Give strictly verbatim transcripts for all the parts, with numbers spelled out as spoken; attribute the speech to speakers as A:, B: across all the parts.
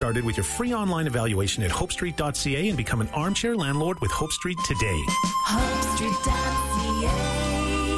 A: started with your free online evaluation at hope street dot c a and become an armchair landlord with Hope Street today.
B: hope street dot c a.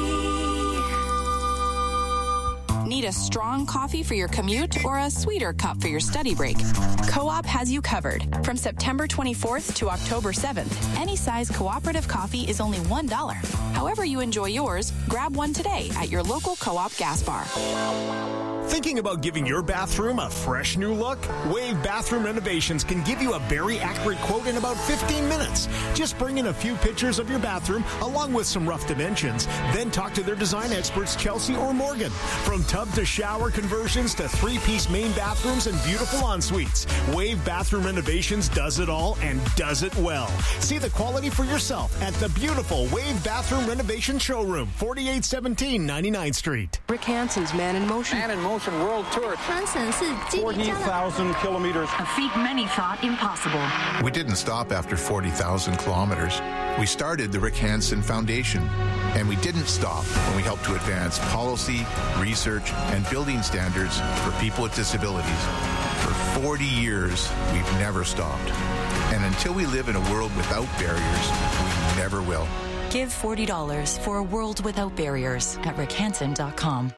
C: Need a strong coffee for your commute or a sweeter cup for your study break? Co-op has you covered. From September twenty-fourth to October seventh, any size cooperative coffee is only one dollar. However you enjoy yours, grab one today at your local Co-op gas bar.
D: Thinking about giving your bathroom a fresh new look? Wave Bathroom Renovations can give you a very accurate quote in about fifteen minutes. Just bring in a few pictures of your bathroom along with some rough dimensions. Then talk to their design experts, Chelsea or Morgan. From tub to shower conversions to three-piece main bathrooms and beautiful ensuites, Wave Bathroom Renovations does it all and does it well. See the quality for yourself at the beautiful Wave Bathroom Renovation Showroom, forty-eight seventeen ninety-ninth Street.
E: Rick Hansen's Man in Motion.
F: Man in Motion World Tour.
G: forty thousand kilometers.
H: A feat many thought impossible.
I: We didn't stop after forty thousand kilometers. We started the Rick Hansen Foundation. And we didn't stop when we helped to advance policy, research, and building standards for people with disabilities. For forty years, we've never stopped. And until we live in a world without barriers, we never will.
H: Give forty dollars for a world without barriers at rick hansen dot com.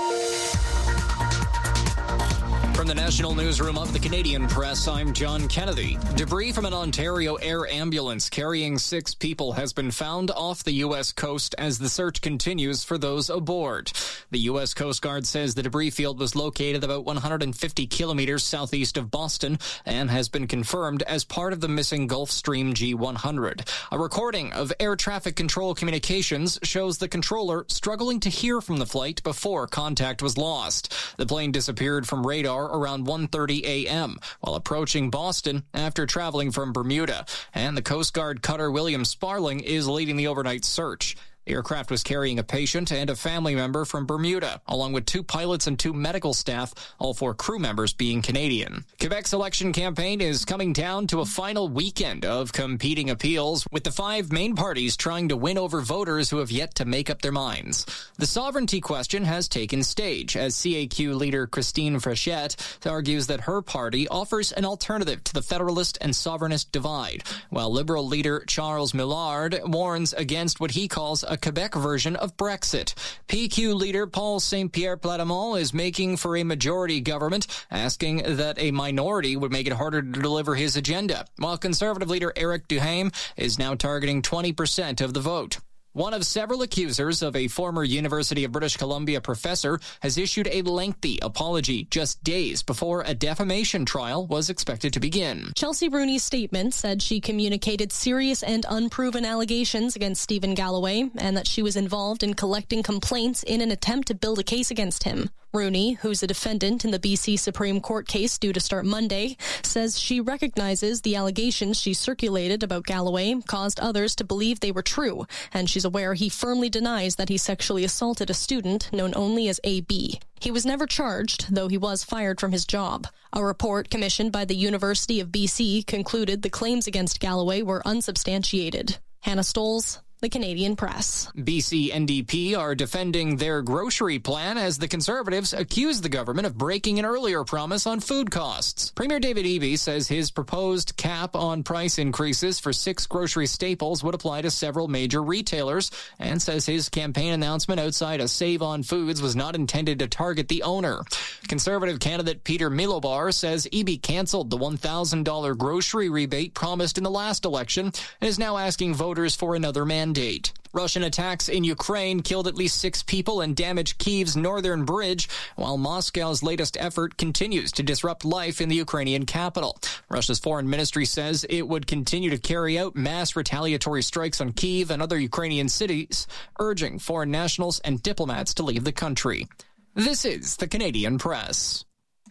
J: From the National Newsroom of the Canadian Press, I'm John Kennedy. Debris from an Ontario air ambulance carrying six people has been found off the U S coast as the search continues for those aboard. The U S Coast Guard says the debris field was located about one hundred fifty kilometers southeast of Boston and has been confirmed as part of the missing Gulfstream G one hundred. A recording of air traffic control communications shows the controller struggling to hear from the flight before contact was lost. The plane disappeared from radar around one thirty a.m. while approaching Boston after traveling from Bermuda. And the Coast Guard cutter William Sparling is leading the overnight search. The aircraft was carrying a patient and a family member from Bermuda, along with two pilots and two medical staff, all four crew members being Canadian. Quebec's election campaign is coming down to a final weekend of competing appeals, with the five main parties trying to win over voters who have yet to make up their minds. The sovereignty question has taken stage, as C A Q leader Christine Frechette argues that her party offers an alternative to the federalist and sovereignist divide, while Liberal leader Charles Millard warns against what he calls a Quebec version of Brexit. P Q leader Paul Saint Pierre Plamondon is making for a majority government, asking that a minority would make it harder to deliver his agenda, while Conservative leader Eric Duhaime is now targeting twenty percent of the vote. One of several accusers of a former University of British Columbia professor has issued a lengthy apology just days before a defamation trial was expected to begin.
K: Chelsea Rooney's statement said she communicated serious and unproven allegations against Stephen Galloway and that she was involved in collecting complaints in an attempt to build a case against him. Rooney, who's a defendant in the B C Supreme Court case due to start Monday, says she recognizes the allegations she circulated about Galloway caused others to believe they were true, and she's aware he firmly denies that he sexually assaulted a student known only as A B. He was never charged, though he was fired from his job. A report commissioned by the University of B C concluded the claims against Galloway were unsubstantiated. Hannah Stolz, The Canadian Press.
J: B C N D P are defending their grocery plan as the Conservatives accuse the government of breaking an earlier promise on food costs. Premier David Eby says his proposed cap on price increases for six grocery staples would apply to several major retailers, and says his campaign announcement outside a Save on Foods was not intended to target the owner. Conservative candidate Peter Milobar says Eby canceled the one thousand dollars grocery rebate promised in the last election and is now asking voters for another mandate. Date. Russian attacks in Ukraine killed at least six people and damaged Kyiv's northern bridge, while Moscow's latest effort continues to disrupt life in the Ukrainian capital. Russia's foreign ministry says it would continue to carry out mass retaliatory strikes on Kyiv and other Ukrainian cities, urging foreign nationals and diplomats to leave the country. This is the Canadian Press.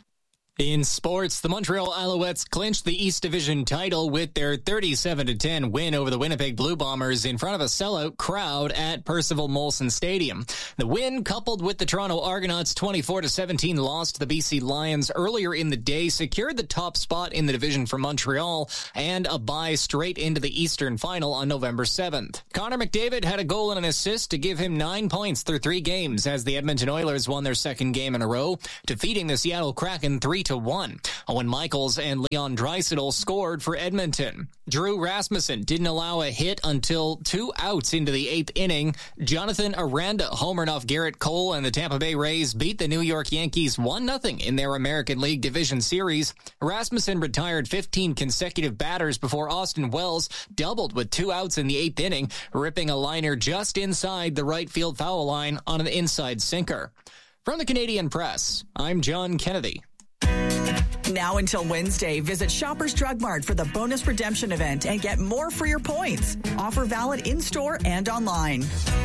J: In sports, the Montreal Alouettes clinched the East Division title with their thirty-seven to ten win over the Winnipeg Blue Bombers in front of a sellout crowd at Percival Molson Stadium. The win, coupled with the Toronto Argonauts' twenty-four to seventeen loss to the B C Lions earlier in the day, secured the top spot in the division for Montreal and a bye straight into the Eastern Final on November seventh. Connor McDavid had a goal and an assist to give him nine points through three games as the Edmonton Oilers won their second game in a row, defeating the Seattle Kraken three to one. Owen Michaels and Leon Draisaitl scored for Edmonton. Drew Rasmussen didn't allow a hit until two outs into the eighth inning. Jonathan Aranda homered off Garrett Cole, and the Tampa Bay Rays beat the New York Yankees one nothing in their American League Division Series. Rasmussen retired fifteen consecutive batters before Austin Wells doubled with two outs in the eighth inning, ripping a liner just inside the right field foul line on an inside sinker. From the Canadian Press, I'm John Kennedy.
E: Now until Wednesday, visit Shoppers Drug Mart for the bonus redemption event and get more for your points. Offer valid in-store and online.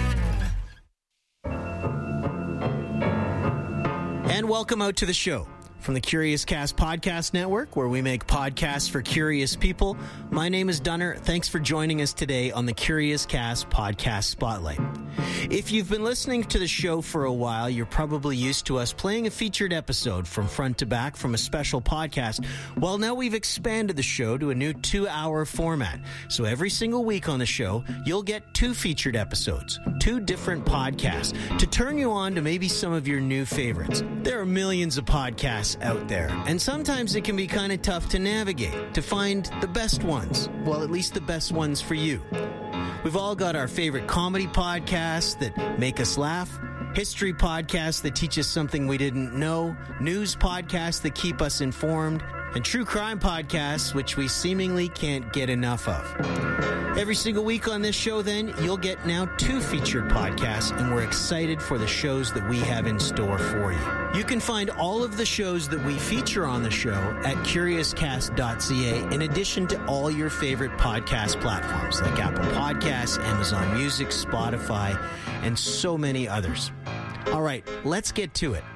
F: And welcome out to the show. From the Curious Cast Podcast Network, where we make podcasts for curious people, my name is Dunner. Thanks for joining us today on the Curious Cast Podcast Spotlight. If you've been listening to the show for a while, you're probably used to us playing a featured episode from front to back from a special podcast. Well, now we've expanded the show to a new two-hour format. So every single week on the show, you'll get two featured episodes, two different podcasts, to turn you on to maybe some of your new favorites. There are millions of podcasts out there, and sometimes it can be kind of tough to navigate, to find the best ones. Well, at least the best ones for you. We've all got our favorite comedy podcasts that make us laugh, history podcasts that teach us something we didn't know, news podcasts that keep us informed, and true crime podcasts, which we seemingly can't get enough of. Every single week on this show, then, you'll get now two featured podcasts, and we're excited for the shows that we have in store for you. You can find all of the shows that we feature on the show at curious cast dot c a, in addition to all your favorite podcast platforms like Apple Podcasts, Amazon Music, Spotify, and so many others. All right, let's get to it.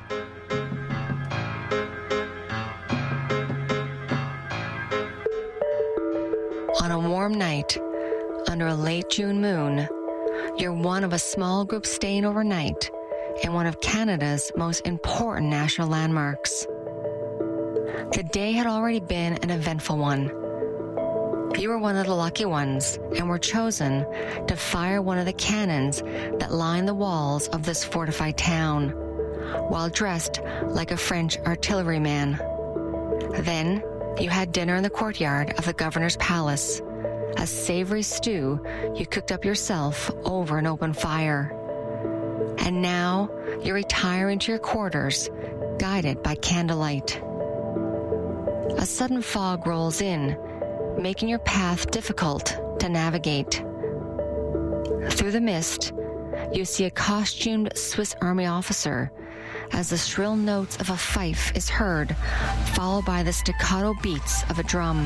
L: On a warm night, under a late June moon, you're one of a small group staying overnight in one of Canada's most important national landmarks. The day had already been an eventful one. You were one of the lucky ones and were chosen to fire one of the cannons that line the walls of this fortified town, while dressed like a French artilleryman. Then, you had dinner in the courtyard of the governor's palace, a savory stew you cooked up yourself over an open fire. And now you retire into your quarters, guided by candlelight. A sudden fog rolls in, making your path difficult to navigate. Through the mist, you see a costumed Swiss Army officer as the shrill notes of a fife is heard, followed by the staccato beats of a drum.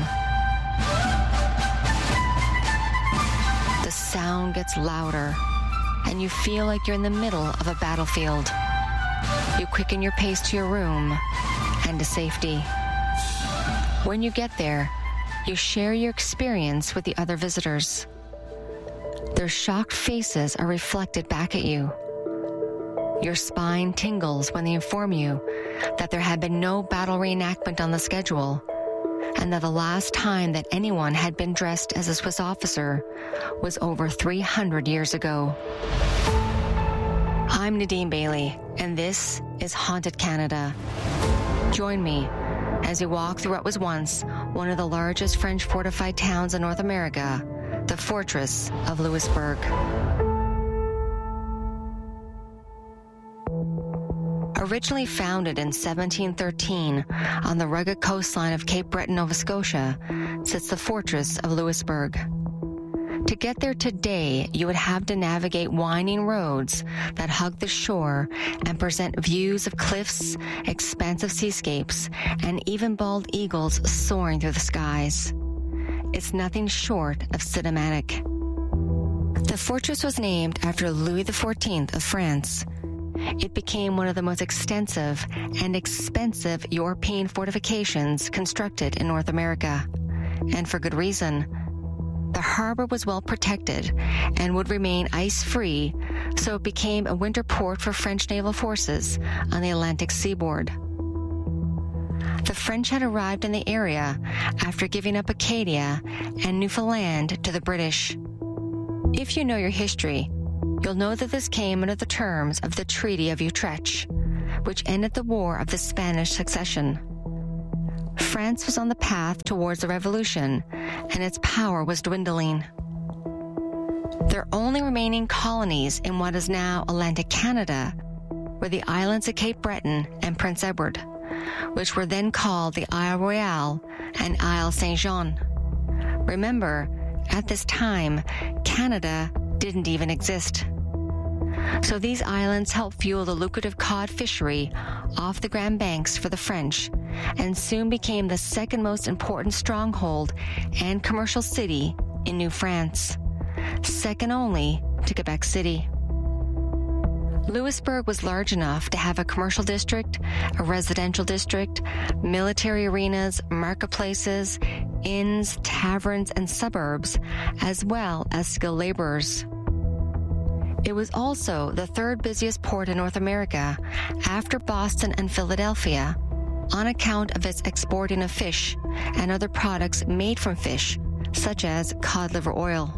L: The sound gets louder, and you feel like you're in the middle of a battlefield. You quicken your pace to your room and to safety. When you get there, you share your experience with the other visitors. Their shocked faces are reflected back at you. Your spine tingles when they inform you that there had been no battle reenactment on the schedule, and that the last time that anyone had been dressed as a Swiss officer was over three hundred years ago. I'm Nadine Bailey, and this is Haunted Canada. Join me as we walk through what was once one of the largest French fortified towns in North America, the Fortress of Louisbourg. Originally founded in seventeen thirteen on the rugged coastline of Cape Breton, Nova Scotia, sits the Fortress of Louisbourg. To get there today, you would have to navigate winding roads that hug the shore and present views of cliffs, expansive seascapes, and even bald eagles soaring through the skies. It's nothing short of cinematic. The fortress was named after Louis the fourteenth of France. It became one of the most extensive and expensive European fortifications constructed in North America, and for good reason. The harbor was well protected and would remain ice-free, so it became a winter port for French naval forces on the Atlantic seaboard. The French had arrived in the area after giving up Acadia and Newfoundland to the British. If you know your history, you'll know that this came under the terms of the Treaty of Utrecht, which ended the War of the Spanish Succession. France was on the path towards a revolution, and its power was dwindling. Their only remaining colonies in what is now Atlantic Canada were the islands of Cape Breton and Prince Edward, which were then called the Isle Royale and Isle Saint-Jean. Remember, at this time, Canada didn't even exist. So these islands helped fuel the lucrative cod fishery off the Grand Banks for the French, and soon became the second most important stronghold and commercial city in New France, second only to Quebec City. Louisbourg was large enough to have a commercial district, a residential district, military arenas, marketplaces, inns, taverns, and suburbs, as well as skilled laborers. It was also the third busiest port in North America after Boston and Philadelphia, on account of its exporting of fish and other products made from fish, such as cod liver oil.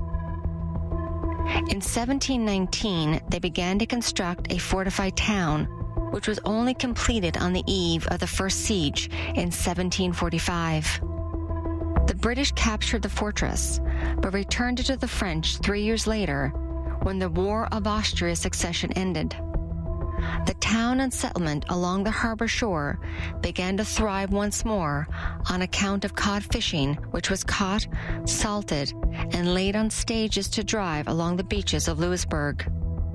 L: In seventeen nineteen, they began to construct a fortified town, which was only completed on the eve of the first siege in seventeen forty-five. The British captured the fortress, but returned it to the French three years later, when the War of Austria's succession ended. The town and settlement along the harbor shore began to thrive once more on account of cod fishing, which was caught, salted, and laid on stages to drive along the beaches of Louisbourg.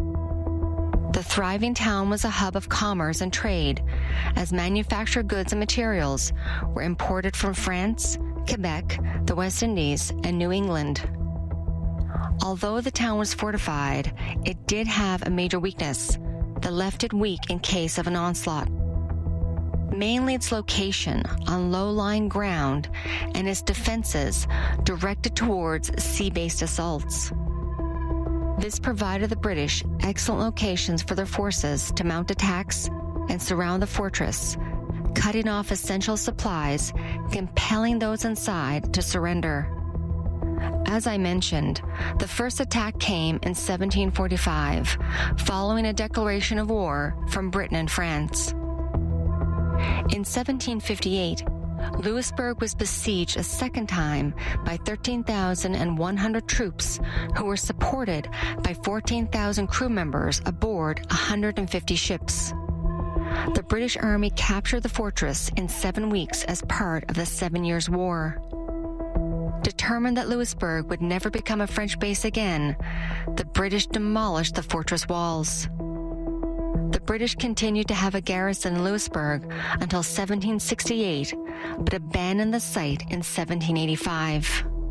L: The thriving town was a hub of commerce and trade, as manufactured goods and materials were imported from France, Quebec, the West Indies, and New England. Although the town was fortified, it did have a major weakness that left it weak in case of an onslaught. Mainly its location on low-lying ground and its defenses directed towards sea-based assaults. This provided the British excellent locations for their forces to mount attacks and surround the fortress, cutting off essential supplies, compelling those inside to surrender. As I mentioned, the first attack came in seventeen forty-five, following a declaration of war from Britain and France. In seventeen fifty-eight, Louisbourg was besieged a second time by thirteen thousand one hundred troops who were supported by fourteen thousand crew members aboard one hundred fifty ships. The British Army captured the fortress in seven weeks as part of the Seven Years' War. Determined that Louisbourg would never become a French base again, the British demolished the fortress walls. The British continued to have a garrison in Louisbourg until seventeen sixty-eight, but abandoned the site in seventeen eighty-five.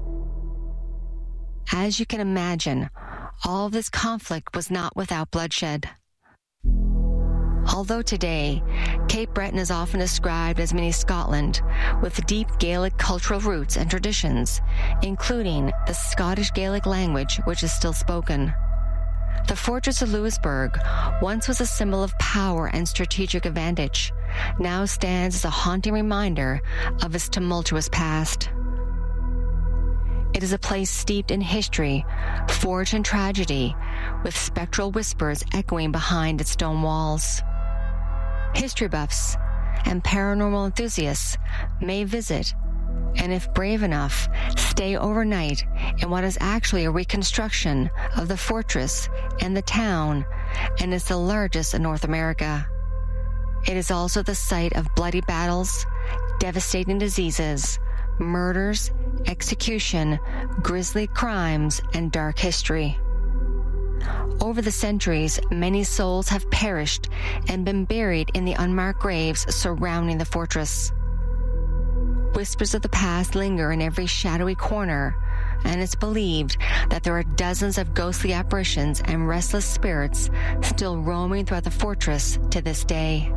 L: As you can imagine, all of this conflict was not without bloodshed. Although today, Cape Breton is often described as mini Scotland, with deep Gaelic cultural roots and traditions, including the Scottish Gaelic language, which is still spoken. The fortress of Louisbourg once was a symbol of power and strategic advantage, now stands as a haunting reminder of its tumultuous past. It is a place steeped in history, forged in tragedy, with spectral whispers echoing behind its stone walls. History buffs and paranormal enthusiasts may visit, and if brave enough, stay overnight in what is actually a reconstruction of the fortress and the town, and is the largest in North America. It is also the site of bloody battles, devastating diseases, murders, execution, grisly crimes, and dark history. Over the centuries, many souls have perished and been buried in the unmarked graves surrounding the fortress. Whispers of the past linger in every shadowy corner, and it's believed that there are dozens of ghostly apparitions and restless spirits still roaming throughout the fortress to this day.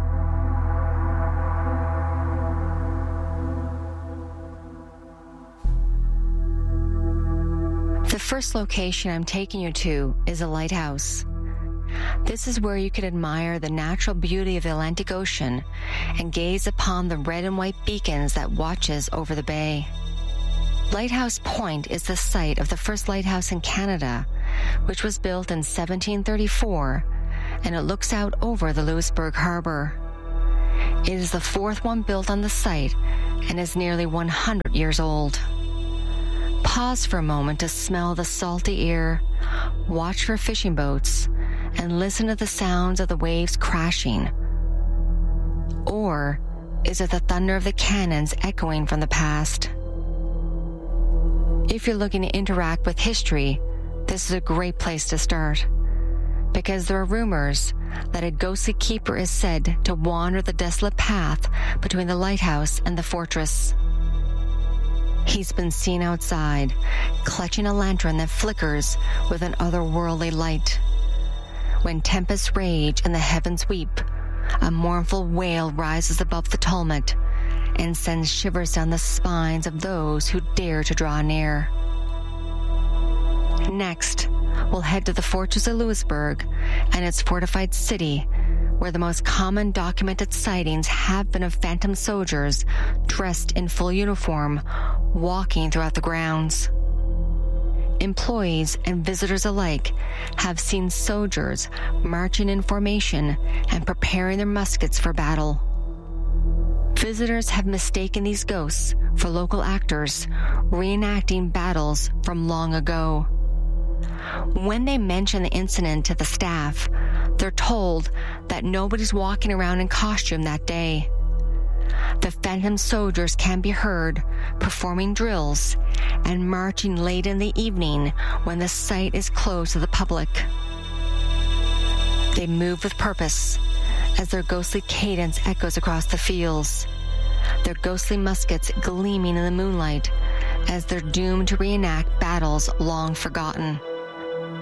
L: The first location I'm taking you to is a lighthouse. This is where you can admire the natural beauty of the Atlantic Ocean and gaze upon the red and white beacons that watches over the bay. Lighthouse Point is the site of the first lighthouse in Canada, which was built in seventeen thirty-four, and it looks out over the Louisbourg Harbor. It is the fourth one built on the site and is nearly one hundred years old. Pause for a moment to smell the salty air, watch for fishing boats, and listen to the sounds of the waves crashing. Or is it the thunder of the cannons echoing from the past? If you're looking to interact with history, this is a great place to start, because there are rumors that a ghostly keeper is said to wander the desolate path between the lighthouse and the fortress. He's been seen outside, clutching a lantern that flickers with an otherworldly light. When tempests rage and the heavens weep, a mournful wail rises above the tumult and sends shivers down the spines of those who dare to draw near. Next, we'll head to the Fortress of Louisbourg and its fortified city, where the most common documented sightings have been of phantom soldiers dressed in full uniform, walking throughout the grounds. Employees and visitors alike have seen soldiers marching in formation and preparing their muskets for battle. Visitors have mistaken these ghosts for local actors reenacting battles from long ago. When they mention the incident to the staff, they're told that nobody's walking around in costume that day. The phantom soldiers can be heard performing drills and marching late in the evening when the site is closed to the public. They move with purpose as their ghostly cadence echoes across the fields, their ghostly muskets gleaming in the moonlight as they're doomed to reenact battles long forgotten.